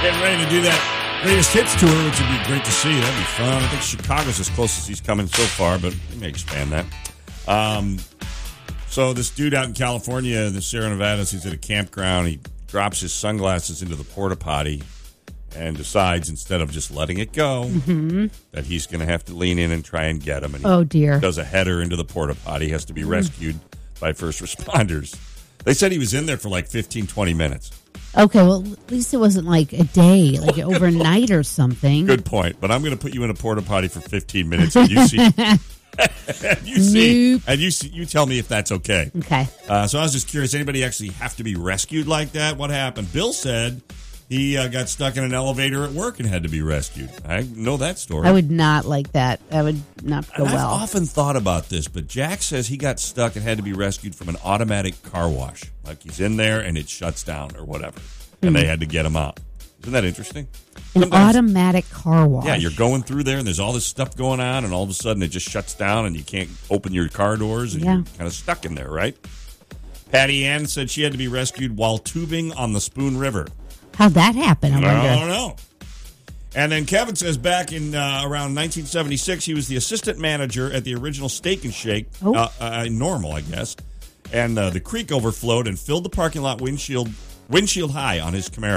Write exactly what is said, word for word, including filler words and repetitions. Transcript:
Getting ready to do that greatest hits tour, which would be great to see. That'd be fun. I think Chicago's as close as he's coming so far, but we may expand that. Um, so this dude out in California, the Sierra Nevadas, he's at a campground. He drops his sunglasses into the porta potty and decides, instead of just letting it go, mm-hmm. that he's going to have to lean in and try and get him. And he oh, dear. does a header into the porta potty. He has to be rescued mm. by first responders. They said he was in there for like fifteen, twenty minutes. Okay, well, at least it wasn't like a day, like overnight or something. Good point. But I'm going to put you in a porta potty for fifteen minutes, and you see, and you see, nope. and you see, you tell me if that's okay. Okay. Uh, so I was just curious. Anybody actually have to be rescued like that? What happened? Bill said he uh, got stuck in an elevator at work and had to be rescued. I know that story. I would not like that. That would not go and well. I've often thought about this, but Jack says he got stuck and had to be rescued from an automatic car wash. Like he's in there and it shuts down or whatever, and mm. they had to get him out. Isn't that interesting? An Sometimes, automatic car wash. Yeah, you're going through there and there's all this stuff going on, and all of a sudden it just shuts down and you can't open your car doors, and yeah. you're kind of stuck in there, right? Patty Ann said she had to be rescued while tubing on the Spoon River. How'd that happen? I, I don't know. And then Kevin says back in uh, around nineteen seventy-six, he was the assistant manager at the original Steak and Shake, oh. uh, uh, normal, I guess. And uh, the creek overflowed and filled the parking lot windshield windshield high on his Camaro.